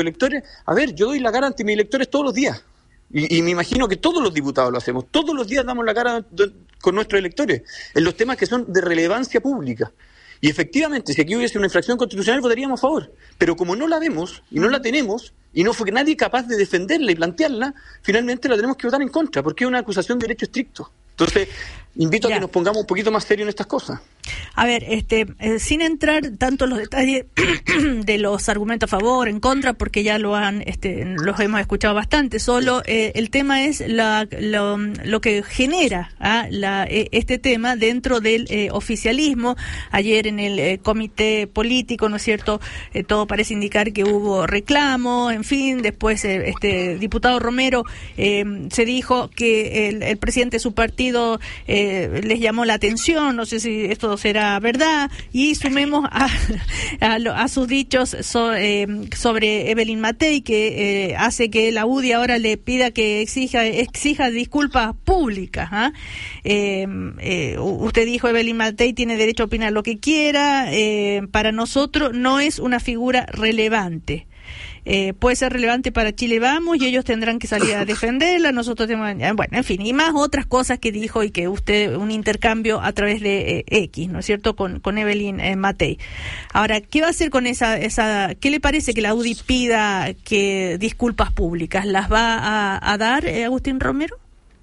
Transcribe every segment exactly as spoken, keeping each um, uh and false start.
electores, a ver, yo doy la cara ante mis electores todos los días. Y, y me imagino que todos los diputados lo hacemos. Todos los días damos la cara de, con nuestros electores en los temas que son de relevancia pública. Y efectivamente, si aquí hubiese una infracción constitucional, votaríamos a favor. Pero como no la vemos y no la tenemos, y no fue nadie capaz de defenderla y plantearla, finalmente la tenemos que votar en contra, porque es una acusación de derecho estricto. Entonces, invito ya. a que nos pongamos un poquito más serios en estas cosas. A ver, este, eh, sin entrar tanto en los detalles de los argumentos a favor, en contra, porque ya lo han, este, los hemos escuchado bastante. Solo eh, el tema es la, lo, lo que genera ¿ah? la, eh, este tema dentro del eh, oficialismo. Ayer en el eh, comité político, ¿no es cierto? Eh, todo parece indicar que hubo reclamo, en fin. Después, eh, este diputado Romero eh, se dijo que el, el presidente de su partido eh, les llamó la atención. No sé si esto será verdad, y sumemos a, a, a sus dichos so, eh, sobre Evelyn Matei, que eh, hace que la U D I ahora le pida que exija exija disculpas públicas. ¿eh? Eh, eh, usted dijo, Evelyn Matei tiene derecho a opinar lo que quiera, eh, para nosotros no es una figura relevante. Eh, puede ser relevante para Chile Vamos y ellos tendrán que salir a defenderla, nosotros tenemos, bueno, en fin, y más otras cosas que dijo, y que usted, un intercambio a través de eh, X, ¿no es cierto?, con, con Evelyn eh, Matei. Ahora, ¿qué va a hacer con esa, esa, qué le parece que la U D I pida que disculpas públicas? ¿Las va a, a dar, eh, Agustín Romero?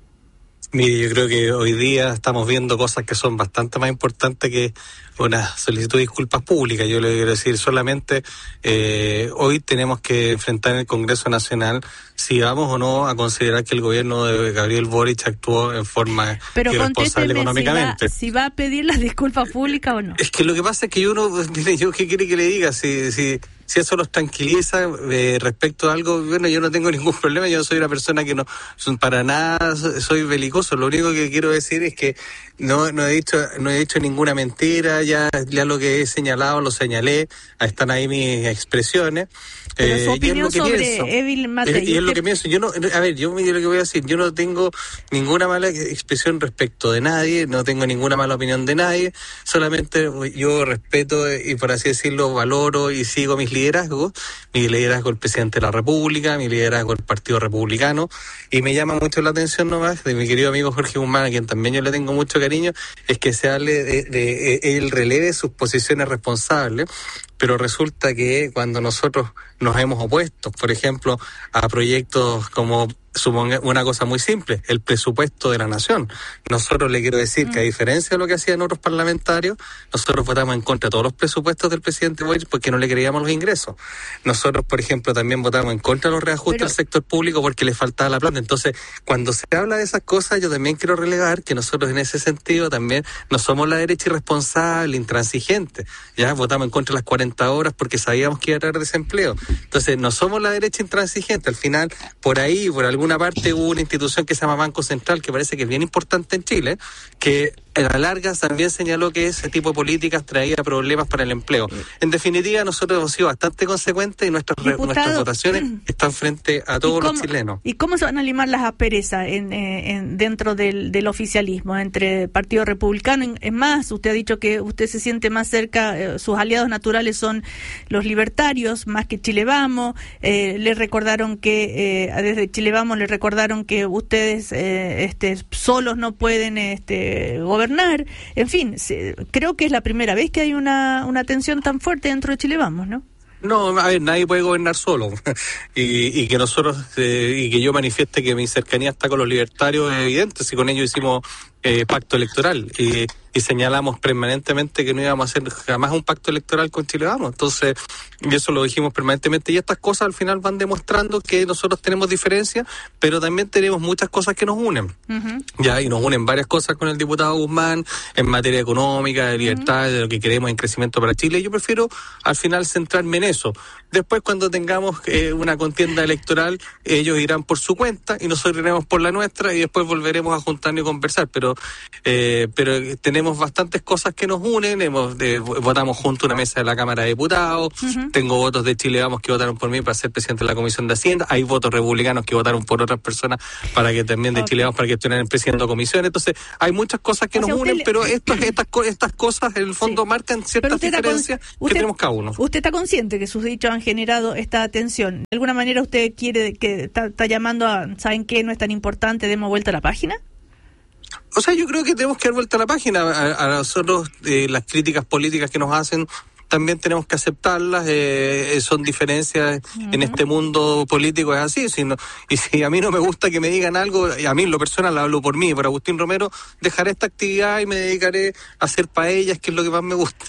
Mire, yo creo que hoy día estamos viendo cosas que son bastante más importantes que una solicitud de disculpas públicas. Yo le quiero decir solamente, eh, hoy tenemos que enfrentar en el Congreso Nacional si vamos o no a considerar que el gobierno de Gabriel Boric actuó en forma Pero irresponsable económicamente. Si va, si va a pedir las disculpas públicas o no. Es que lo que pasa es que yo no, yo qué quiere que le diga, si, si, si eso los tranquiliza eh, respecto a algo, bueno, yo no tengo ningún problema, yo soy una persona que no, para nada soy belicoso, lo único que quiero decir es que no, no he dicho, no he dicho ninguna mentira, ya, ya lo que he señalado lo señalé, están ahí mis expresiones. Pero eh, su opinión es lo que sobre pienso. Evelyn Matei. Y es lo que pienso. Yo no, a ver, yo lo que voy a decir, yo no tengo ninguna mala expresión respecto de nadie, no tengo ninguna mala opinión de nadie, solamente yo respeto y, por así decirlo, valoro y sigo mis liderazgos, mi liderazgo el presidente de la República, mi liderazgo el Partido Republicano, y me llama mucho la atención nomás de mi querido amigo Jorge Guzmán, a quien también yo le tengo mucho cariño, es que se hable de, de, de él releve sus posiciones responsables. Pero resulta que cuando nosotros nos hemos opuesto, por ejemplo, a proyectos como, suponga una cosa muy simple, el presupuesto de la nación. Nosotros le quiero decir mm. que a diferencia de lo que hacían otros parlamentarios, nosotros votamos en contra de todos los presupuestos del presidente Boric porque no le creíamos los ingresos. Nosotros, por ejemplo, también votamos en contra de los reajustes Pero... al sector público porque le faltaba la plata. Entonces, cuando se habla de esas cosas, yo también quiero relevar que nosotros en ese sentido también no somos la derecha irresponsable, intransigente. Ya votamos en contra de las cuarenta horas porque sabíamos que iba a traer desempleo. Entonces, no somos la derecha intransigente. Al final, por ahí, por alguna parte, hubo una institución que se llama Banco Central, que parece que es bien importante en Chile, que a la larga también señaló que ese tipo de políticas traía problemas para el empleo. En definitiva, nosotros hemos sido bastante consecuentes y nuestras, Diputado, nuestras votaciones están frente a todos cómo, los chilenos. ¿Y cómo se van a limar las asperezas en, en, dentro del, del oficialismo, entre el Partido Republicano? Es más, usted ha dicho que usted se siente más cerca, eh, sus aliados naturales son los libertarios, más que Chile Vamos. Eh, le recordaron que, eh, desde Chile Vamos, le recordaron que ustedes eh, este, solos no pueden este, gobernar. En fin, se, creo que es la primera vez que hay una, una tensión tan fuerte dentro de Chile Vamos, ¿no? No, a ver, nadie puede gobernar solo. y, y que nosotros, eh, y que yo manifieste que mi cercanía está con los libertarios es evidente, si con ellos hicimos eh, pacto electoral y, y señalamos permanentemente que no íbamos a hacer jamás un pacto electoral con Chile Vamos. Entonces, y eso lo dijimos permanentemente, y estas cosas al final van demostrando que nosotros tenemos diferencias, pero también tenemos muchas cosas que nos unen. Uh-huh. Ya, y nos unen varias cosas con el diputado Guzmán en materia económica, de libertad, uh-huh. de lo que queremos en crecimiento para Chile. Yo prefiero al final centrarme en eso. Después, cuando tengamos eh, una contienda electoral, ellos irán por su cuenta y nosotros iremos por la nuestra y después volveremos a juntarnos y conversar. Pero pero eh, pero tenemos bastantes cosas que nos unen. Hemos eh, votamos junto una mesa de la Cámara de Diputados. Uh-huh. Tengo votos de Chile Vamos que votaron por mí para ser presidente de la Comisión de Hacienda. Hay votos republicanos que votaron por otras personas para que también de okay. Chile Vamos para que estuvieran presidente de comisión. Entonces, hay muchas cosas que o nos unen, le... pero estas, estas, estas cosas en el fondo sí. marcan ciertas diferencias con... usted, que tenemos cada uno. Usted está consciente que sus dichos han generado esta tensión. ¿De alguna manera usted quiere que está, está llamando a, ¿saben qué? No es tan importante, demos vuelta a la página? O sea, yo creo que tenemos que dar vuelta a la página. A, a nosotros, eh, las críticas políticas que nos hacen, también tenemos que aceptarlas. Eh, son diferencias uh-huh. en este mundo político, es así. Si no, y si a mí no me gusta que me digan algo, a mí en lo personal hablo por mí, por Agustín Romero, dejaré esta actividad y me dedicaré a hacer paellas, que es lo que más me gusta.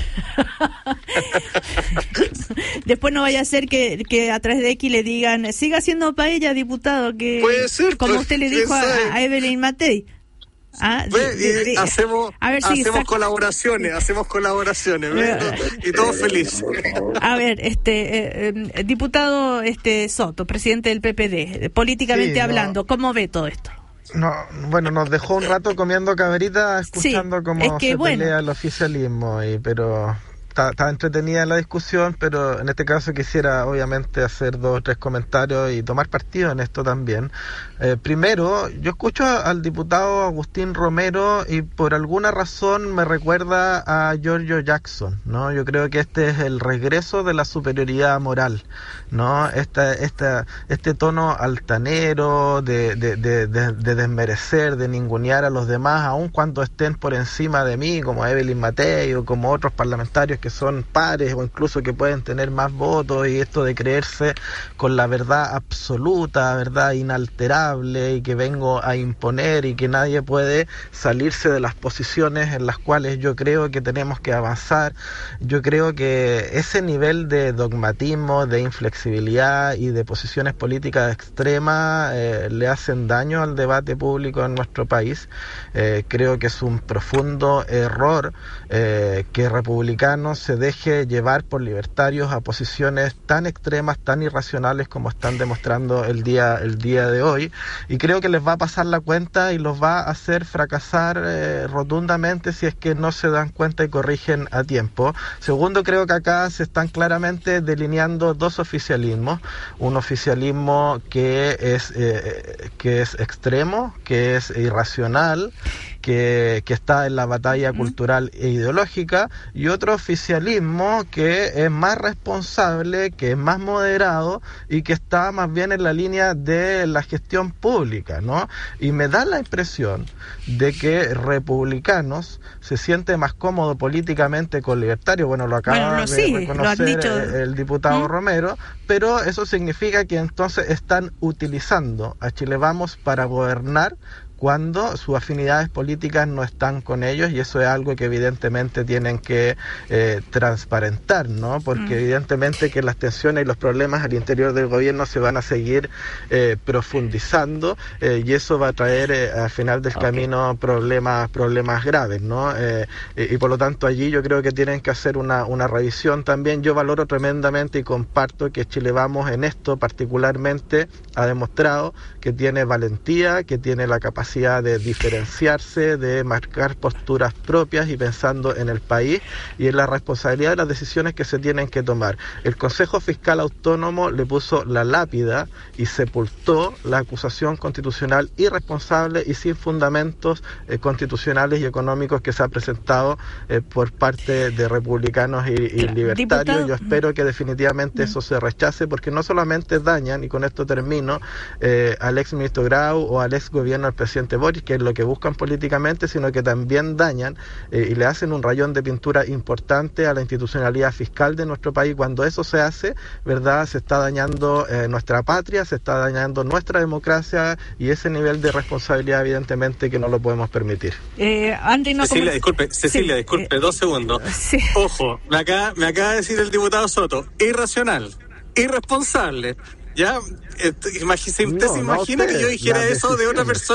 Después no vaya a ser que, que a través de X le digan, siga haciendo paella, diputado, que puede ser, como pues, usted le dijo a, a Evelyn Matei. Ah, pues, de, de, de, hacemos a ver, sí, hacemos colaboraciones, hacemos colaboraciones y todos felices. A ver, este eh, eh, diputado este Soto, presidente del P P D, políticamente sí, hablando, no, ¿cómo ve todo esto? No, bueno, nos dejó un rato comiendo cabrita, escuchando sí, cómo es que, se bueno, pelea el oficialismo, y pero está, está entretenida la discusión, pero en este caso quisiera obviamente hacer dos o tres comentarios y tomar partido en esto también. Eh, primero, yo escucho al diputado Agustín Romero y por alguna razón me recuerda a Giorgio Jackson, ¿no? Yo creo que este es el regreso de la superioridad moral, ¿no? Esta, esta, este tono altanero de, de, de, de, de desmerecer, de ningunear a los demás, aun cuando estén por encima de mí, como Evelyn Matei o como otros parlamentarios que son pares o incluso que pueden tener más votos, y esto de creerse con la verdad absoluta, verdad inalterable, y que vengo a imponer y que nadie puede salirse de las posiciones en las cuales yo creo que tenemos que avanzar. Yo creo que ese nivel de dogmatismo, de inflexibilidad y de posiciones políticas extremas eh, le hacen daño al debate público en nuestro país. Eh, creo que es un profundo error eh, que republicanos se deje llevar por libertarios a posiciones tan extremas, tan irracionales como están demostrando el día, el día de hoy. Y creo que les va a pasar la cuenta y los va a hacer fracasar eh, rotundamente si es que no se dan cuenta y corrigen a tiempo. Segundo, creo que acá se están claramente delineando dos oficialismos. Un oficialismo que es, eh, que es extremo, que es irracional, Que, que está en la batalla cultural e ideológica, y otro oficialismo que es más responsable, que es más moderado y que está más bien en la línea de la gestión pública, ¿no? Y me da la impresión de que republicanos se siente más cómodo políticamente con libertarios. Bueno, lo acaba bueno, no, de sí, reconocer el, el diputado ¿Mm? Romero, pero eso significa que entonces están utilizando a Chile Vamos para gobernar cuando sus afinidades políticas no están con ellos, y eso es algo que evidentemente tienen que eh, transparentar, ¿no? Porque mm. evidentemente que las tensiones y los problemas al interior del gobierno se van a seguir eh, profundizando, eh, y eso va a traer eh, al final del okay. camino problemas problemas graves, ¿no? Eh, y, y por lo tanto allí yo creo que tienen que hacer una, una revisión también. Yo valoro tremendamente y comparto que Chile Vamos en esto particularmente ha demostrado que tiene valentía, que tiene la capacidad de diferenciarse, de marcar posturas propias y pensando en el país y en la responsabilidad de las decisiones que se tienen que tomar. El Consejo Fiscal Autónomo le puso la lápida y sepultó la acusación constitucional irresponsable y sin fundamentos eh, constitucionales y económicos que se ha presentado eh, por parte de republicanos y, y libertarios. Diputado. Yo espero que definitivamente eso se rechace, porque no solamente dañan, y con esto termino, eh, al ex ministro Grau o al ex gobierno del presidente Boric, que es lo que buscan políticamente, sino que también dañan eh, y le hacen un rayón de pintura importante a la institucionalidad fiscal de nuestro país. Cuando eso se hace, ¿verdad?, se está dañando eh, nuestra patria, se está dañando nuestra democracia, y ese nivel de responsabilidad evidentemente que no lo podemos permitir. Eh, Andy, no Cecilia, como... disculpe, Cecilia, sí, disculpe, eh, dos segundos. Sí. Ojo, me acaba, me acaba de decir el diputado Soto, irracional, irresponsable. Ya, eh, imagi- ¿usted no, se imagina no usted, que yo dijera eso de otra persona?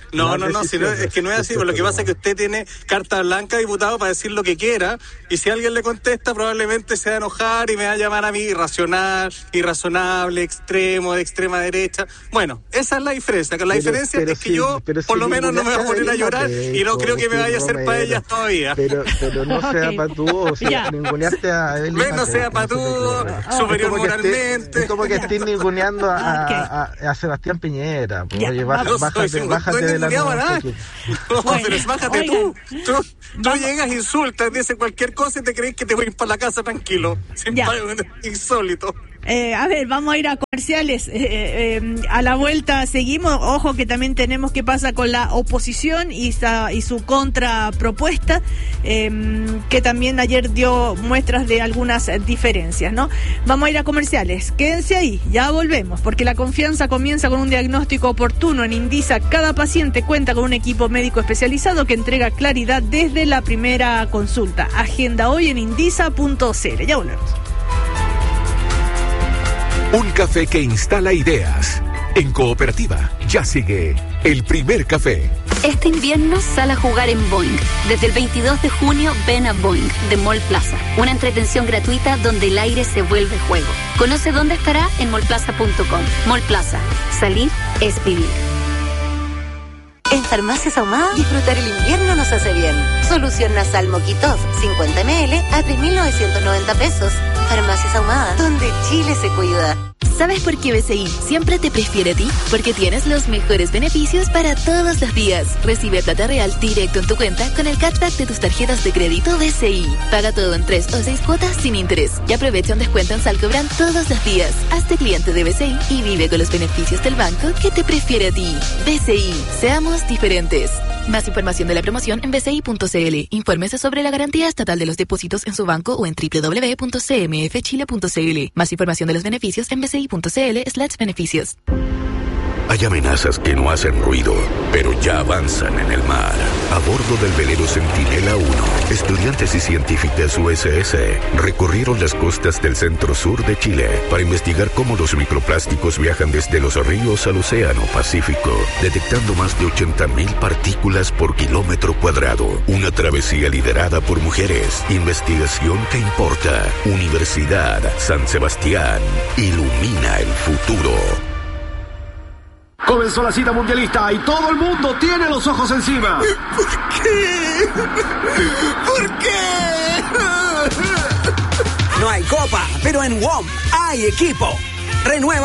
No, no, no, si no, es que no es así, lo que pasa es que usted tiene carta blanca, diputado, para decir lo que quiera, y si alguien le contesta, probablemente se va a enojar y me va a llamar a mí irracional, irrazonable, extremo, de extrema derecha. Bueno, esa es la diferencia, que la pero, diferencia pero es que si, yo, por si lo menos, no me voy a poner a llorar y no creo que me vaya a hacer paellas todavía. Pero, pero no sea okay. patúo, o sea, ninguneaste a Evelyn. No sea patúo, superior es moralmente. Es como que estés ninguneando a, okay. a, a, a Sebastián Piñera. Pues, oye, bájate, no bájate, soy, bájate no de la nada. No, bueno, pero bájate tú. Tú, tú llegas, insultas, dices cualquier cosa y te crees que te voy a ir para la casa tranquilo. Sin pago, insólito. Eh, a ver, vamos a ir a comerciales. Eh, eh, a la vuelta seguimos. Ojo que también tenemos qué pasa con la oposición y, sa, y su contrapropuesta, eh, que también ayer dio muestras de algunas diferencias, ¿no? Vamos a ir a comerciales. Quédense ahí, ya volvemos, porque la confianza comienza con un diagnóstico oportuno. En Indisa, cada paciente cuenta con un equipo médico especializado que entrega claridad desde la primera consulta. Agenda hoy en indisa punto c l. Ya volvemos. Un café que instala ideas. En Cooperativa ya sigue el primer café. Este invierno sal a jugar en Boing. Desde el veintidós de junio ven a Boing de Mall Plaza. Una entretención gratuita donde el aire se vuelve juego. Conoce dónde estará en mall plaza punto com. Mall Plaza. Salir es vivir. En Farmacias Ahumada, disfrutar el invierno nos hace bien. Solución nasal Moquitov, cincuenta mililitros a tres mil novecientos noventa pesos. Farmacias Ahumadas, donde Chile se cuida. ¿Sabes por qué B C I siempre te prefiere a ti? Porque tienes los mejores beneficios para todos los días. Recibe plata real directo en tu cuenta con el cashback de tus tarjetas de crédito B C I. Paga todo en tres o seis cuotas sin interés. Y aprovecha un descuento en Salcobran todos los días. Hazte cliente de B C I y vive con los beneficios del banco que te prefiere a ti. B C I. Seamos diferentes. Más información de la promoción en b c i punto c l. Infórmese sobre la garantía estatal de los depósitos en su banco o en w w w punto c m f chile punto c l. Más información de los beneficios en b c i punto c l slash beneficios. Hay amenazas que no hacen ruido, pero ya avanzan en el mar. A bordo del velero Centinela uno, estudiantes y científicas U S S recorrieron las costas del centro-sur de Chile para investigar cómo los microplásticos viajan desde los ríos al océano Pacífico, detectando más de ochenta mil partículas por kilómetro cuadrado. Una travesía liderada por mujeres. Investigación que importa. Universidad San Sebastián. Ilumina el futuro. Comenzó la cita mundialista y todo el mundo tiene los ojos encima. ¿Por qué? ¿Por qué? No hay copa, pero en W O M hay equipo. Renueva